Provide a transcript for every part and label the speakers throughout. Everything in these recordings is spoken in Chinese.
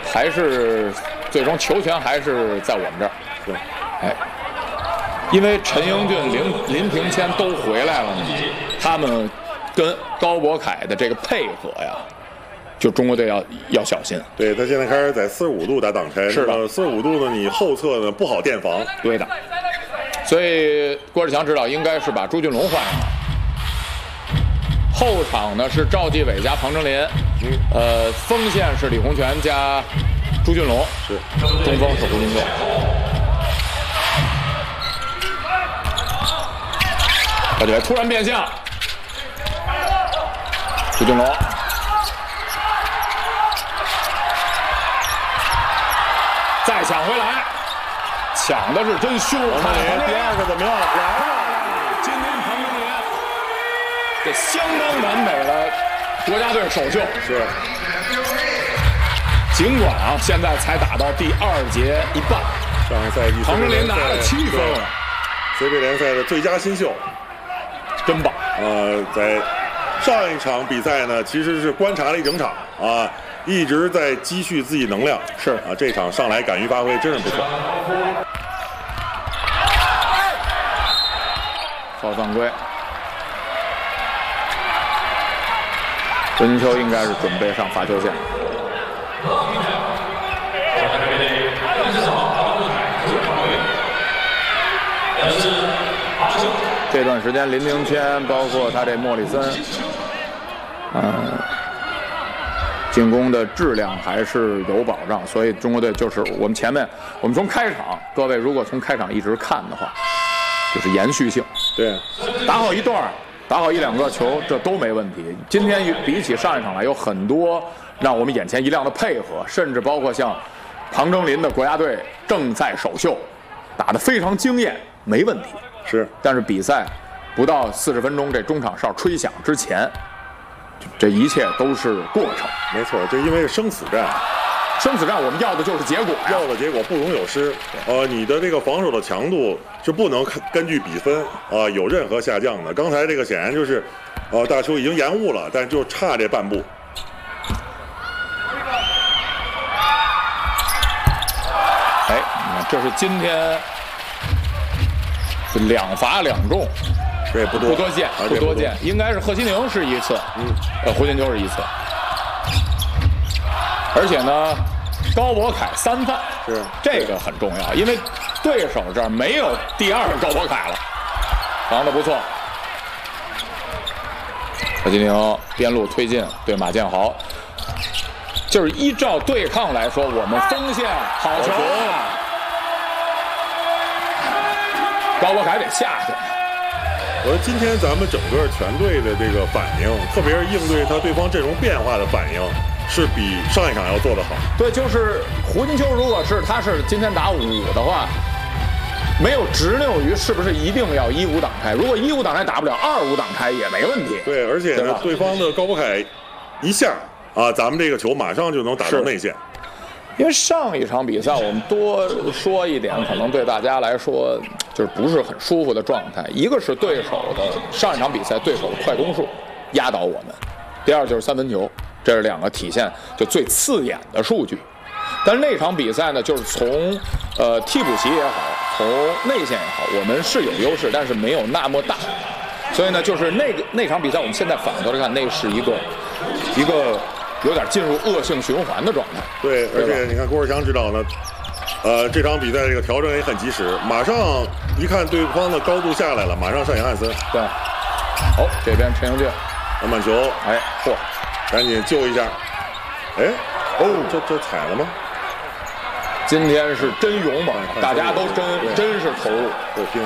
Speaker 1: 还是最终球权还是在我们这儿。
Speaker 2: 对，
Speaker 1: 哎，因为陈英俊、林庭谦都回来了呢，他们跟高博凯的这个配合呀，就中国队要小心。
Speaker 2: 对，他现在开始在45度打挡拆，
Speaker 1: 是的
Speaker 2: ，45度呢，你后侧呢不好垫防。
Speaker 1: 对的，所以郭志强指导应该是把朱俊龙换上了。后场呢是赵继伟加庞征林，锋线是李洪权加朱俊龙，
Speaker 2: 是
Speaker 1: 中锋是胡金秋。赵继伟突然变向，朱俊龙再抢回来，抢的是真凶！
Speaker 2: 庞征林第二个怎么样？来了！
Speaker 1: 今天庞征林这相当完美的国家队首秀。
Speaker 2: 是。
Speaker 1: 尽管啊，现在才打到第2节一半，
Speaker 2: 上个赛季
Speaker 1: 庞征林拿了7分了
Speaker 2: ，CBA 联赛的最佳新秀，
Speaker 1: 真棒。
Speaker 2: 在上一场比赛呢，其实是观察了一整场啊，一直在积蓄自己能量。
Speaker 1: 是
Speaker 2: 啊，这场上来敢于发挥，真是不错。
Speaker 1: 曹犯规，胡金秋应该是准备上罚球线。这段时间林庭谦包括他这莫里森，进攻的质量还是有保障，所以中国队就是我们从开场，各位如果从开场一直看的话，就是延续性，
Speaker 2: 对，
Speaker 1: 打好一段，打好1、2个球，这都没问题。今天比起上一场来，有很多让我们眼前一亮的配合，甚至包括像庞征林的国家队正在首秀，打得非常惊艳，没问题。
Speaker 2: 是，
Speaker 1: 但是比赛不到40分钟，这中场哨吹响之前，这一切都是过程。
Speaker 2: 没错，这因为是生死战。
Speaker 1: 生死战我们要的就是结果呀，
Speaker 2: 要的结果不容有失。你的这个防守的强度是不能根据比分有任何下降的。刚才这个显然就是，大球已经延误了，但就差这半步。
Speaker 1: 哎，你看，这是今天是2罚2中，
Speaker 2: 这不多
Speaker 1: 见，不多见，应该是贺西宁是1次，胡金秋是1次。而且呢，高博凯3犯，
Speaker 2: 是
Speaker 1: 这个很重要，因为对手这儿没有第2个高博凯了，防得不错。贺金宁边路推进对马建豪，就是依照对抗来说，我们锋线好球啊，高博凯得下去。
Speaker 2: 我说今天咱们整个全队的这个反应，特别是应对对方阵容变化的反应。是比上一场要做得好。
Speaker 1: 对，就是胡金秋，如果是他是今天打5的话，没有执拗于是不是一定要1-5挡拆。如果1-5挡拆打不了，2-5挡拆也没问题。
Speaker 2: 对，而且呢，对方的高博凯一下咱们这个球马上就能打到内线。
Speaker 1: 因为上一场比赛我们多说一点，可能对大家来说就是不是很舒服的状态。一个是对手的上一场比赛对手的快攻数压倒我们，第二就是3分球。这是2个体现就最刺眼的数据，但是那场比赛呢，就是从替补席也好，从内线也好，我们是有优势，但是没有那么大。所以呢，就是那场比赛，我们现在反过头来看，那是一个有点进入恶性循环的状态。
Speaker 2: 对，而且你看郭志强指导呢，这场比赛这个调整也很及时，马上一看对方的高度下来了，马上上演汉森。
Speaker 1: 对，好，这边陈英俊
Speaker 2: 篮板球，
Speaker 1: 哎，嚯！
Speaker 2: 赶紧救一下！哎，这踩了吗？
Speaker 1: 今天是真勇猛，大家都真是投入，
Speaker 2: 够拼。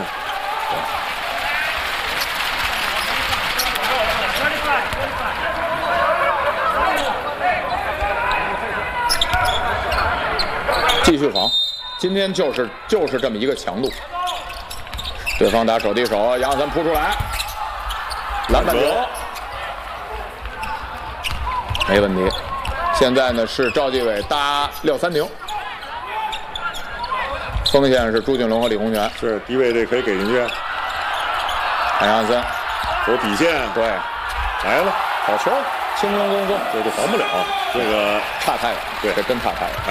Speaker 1: 继续防，今天就是这么一个强度。对方打手递手，杨森扑出来，篮板球。没问题，现在呢是赵继伟搭6-3-0，锋线是朱俊龙和李洪权，
Speaker 2: 是低位这可以给进去。
Speaker 1: 海杨森
Speaker 2: 走底线，
Speaker 1: 对，
Speaker 2: 来了，
Speaker 1: 好球，轻轻松松，
Speaker 2: 这就防不了，这个
Speaker 1: 差太远，
Speaker 2: 对，
Speaker 1: 这真差太远。